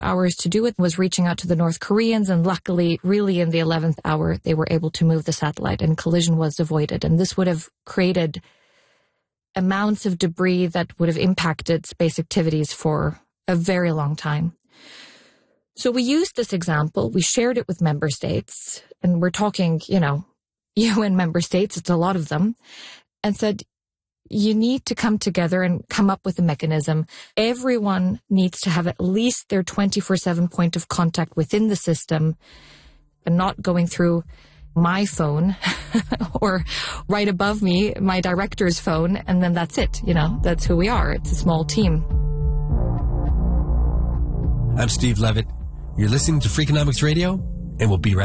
hours to do it was reaching out to the North Koreans, and luckily, really in the 11th hour, they were able to move the satellite and collision was avoided. And this would have created amounts of debris that would have impacted space activities for a very long time. So we used this example, we shared it with member states, and we're talking, UN member states, it's a lot of them, and said, you need to come together and come up with a mechanism. Everyone needs to have at least their 24/7 point of contact within the system and not going through my phone or right above me, my director's phone, and then that's it. That's who we are. It's a small team. I'm Steve Levitt. You're listening to Freakonomics Radio, and we'll be right back.